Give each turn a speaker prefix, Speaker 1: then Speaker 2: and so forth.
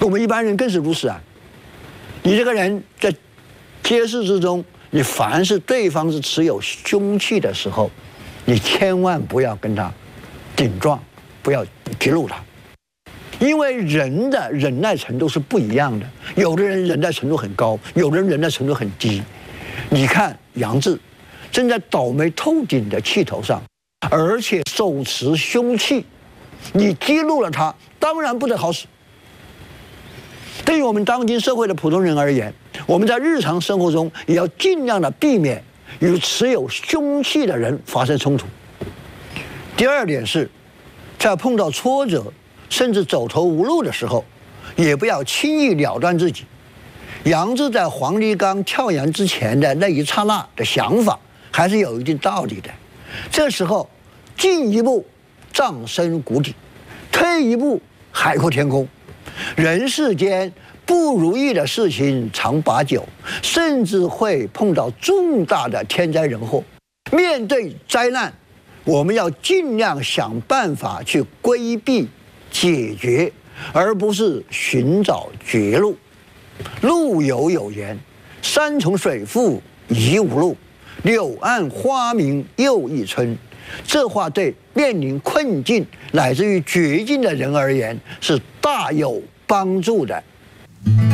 Speaker 1: 我们一般人更是如此啊。你这个人在街市之中，你凡是对方是持有凶器的时候，你千万不要跟他顶撞，不要激怒他，因为人的忍耐程度是不一样的，有的人忍耐程度很高，有的人忍耐程度很低。你看杨志正在倒霉透顶的气头上，而且手持凶器，你激怒了他，当然不得好死。对于我们当今社会的普通人而言，我们在日常生活中也要尽量的避免与持有凶器的人发生冲突。第二点是，在碰到挫折甚至走投无路的时候，也不要轻易了断自己。杨志在黄立刚跳崖之前的那一刹那的想法还是有一定道理的。这时候进一步葬身谷底，退一步海阔天空。人世间不如意的事情常把酒，甚至会碰到重大的天灾人祸。面对灾难，我们要尽量想办法去规避解决，而不是寻找绝路。陆游有言：山重水复疑无路，柳暗花明又一村。这话对面临困境乃至于绝境的人而言是大有帮助的。